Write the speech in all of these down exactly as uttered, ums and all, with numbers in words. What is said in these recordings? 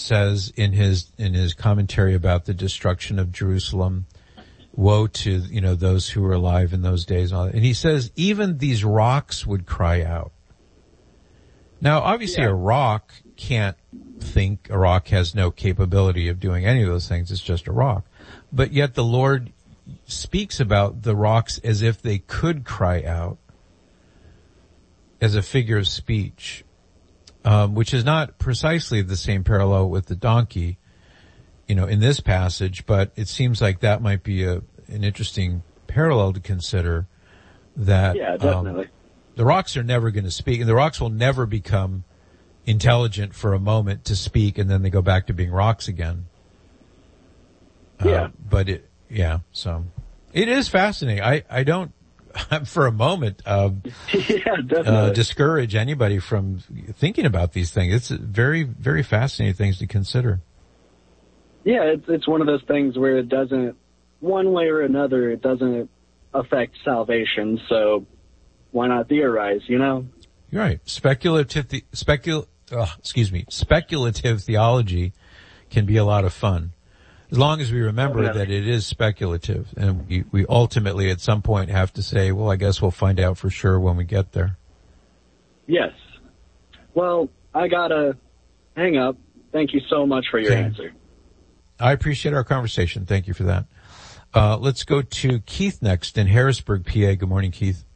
says in his in his commentary about the destruction of Jerusalem, woe to, you know, those who were alive in those days. And, all that. And he says even these rocks would cry out. Now, obviously, yeah. a rock can't think. A rock has no capability of doing any of those things. It's just a rock. But yet the Lord speaks about the rocks as if they could cry out, as a figure of speech, um, which is not precisely the same parallel with the donkey, you know, in this passage, but it seems like that might be a an interesting parallel to consider. That yeah, definitely. Um, the rocks are never going to speak, and the rocks will never become intelligent for a moment to speak, and then they go back to being rocks again. Yeah. Uh, but it, yeah, so it is fascinating. I, I don't, for a moment, uh, yeah, definitely. uh, discourage anybody from thinking about these things. It's very, very fascinating things to consider. Yeah, it's, it's one of those things where it doesn't, one way or another, it doesn't affect salvation, so why not theorize, you know? You're right. Speculative, the, specul, uh, excuse me, speculative theology can be a lot of fun. As long as we remember oh, yeah. that it is speculative, and we, we ultimately at some point have to say, well, I guess we'll find out for sure when we get there. Yes. Well, I gotta hang up. Thank you so much for your okay. answer. I appreciate our conversation. Thank you for that. Uh, let's go to Keith next in Harrisburg, P A. Good morning, Keith.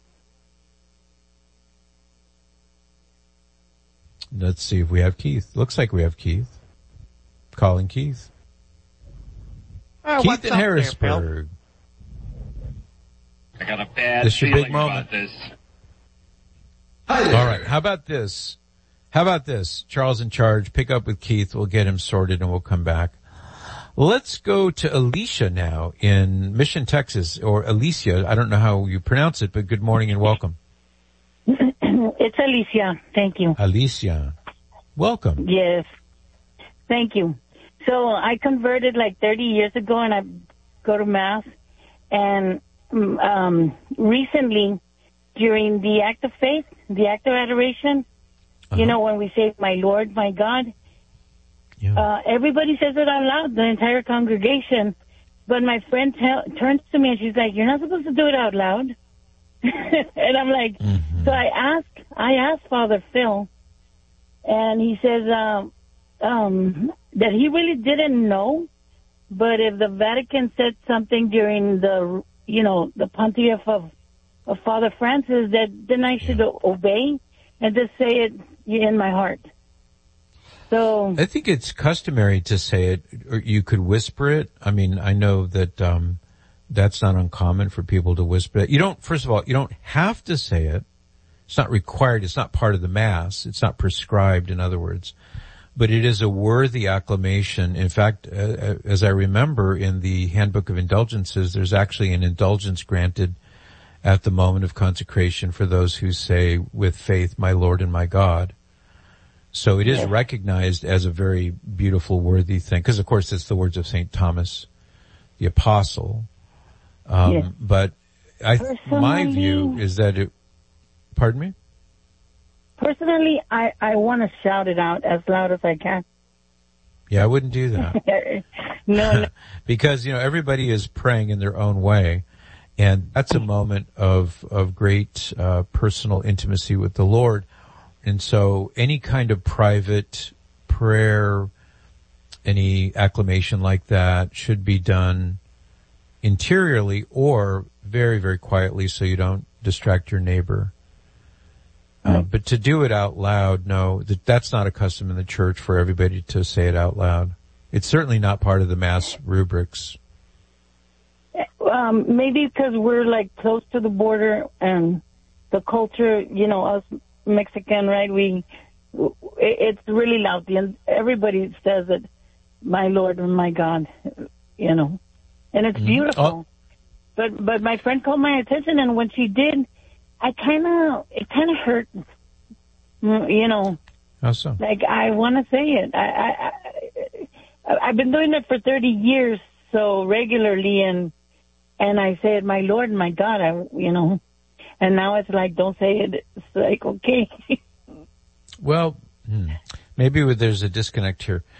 Let's see if we have Keith. Looks like we have Keith. Calling Keith. Oh, Keith in Harrisburg. There, I got a bad this your feeling big moment. about this. Hi there. All right. How about this? How about this? Charles in charge. Pick up with Keith. We'll get him sorted and we'll come back. Let's go to Alicia now in Mission, Texas, or Alicia. I don't know how you pronounce it, but good morning and welcome. It's Alicia. Thank you. Alicia. Welcome. Yes. Thank you. So I converted like thirty years ago, and I go to Mass. And um, recently, during the act of faith, the act of adoration, uh-huh. you know, when we say, my Lord, my God, yeah. uh, everybody says it out loud, the entire congregation. But my friend t- turns to me and she's like, you're not supposed to do it out loud. And I'm like, mm-hmm. so I asked, I asked Father Phil, and he says um, um, that he really didn't know, but if the Vatican said something during the, you know, the pontiff of, of Father Francis, that then I should yeah. obey and just say it in my heart. So I think it's customary to say it, or you could whisper it. I mean, I know that um that's not uncommon for people to whisper it. You don't, first of all, you don't have to say it. It's not required. It's not part of the Mass. It's not prescribed, in other words. But it is a worthy acclamation. In fact, uh, as I remember in the Handbook of Indulgences, there's actually an indulgence granted at the moment of consecration for those who say, with faith, my Lord and my God. So it is recognized as a very beautiful, worthy thing. Because, of course, it's the words of Saint Thomas, the Apostle. Um, yes. But I, my view is that it, pardon me? Personally, I, I want to shout it out as loud as I can. Yeah, I wouldn't do that. no, no. Because, you know, everybody is praying in their own way. And that's a moment of, of great, uh, personal intimacy with the Lord. And so any kind of private prayer, any acclamation like that should be done interiorly or very, very quietly so you don't distract your neighbor. Uh, but to do it out loud, no, that, that's not a custom in the church for everybody to say it out loud. It's certainly not part of the Mass rubrics. Um, maybe because we're like close to the border and the culture, you know, us Mexican, right? We, it's really loud. And everybody says it, my Lord and my God, you know, and it's beautiful. Oh. But, but my friend called my attention, and when she did, I kind of, it kind of hurt, you know. How so? Like, I want to say it. I, I, I, I've been doing it for thirty years, so regularly, and, and I say it, my Lord and my God, I, you know. And now it's like, don't say it. It's like, okay. Well, hmm, maybe there's a disconnect here.